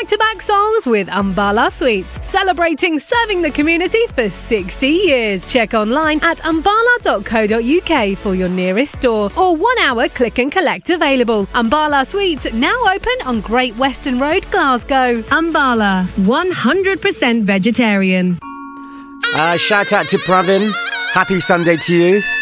back-to-back songs with Umbala Sweets, celebrating serving the community for 60 years. Check online at umbala.co.uk for your nearest store or 1 hour click and collect available. Umbala Sweets now open on Great Western Road, Glasgow. Umbala, 100% vegetarian. Shout out to Pravin. Happy Sunday to you.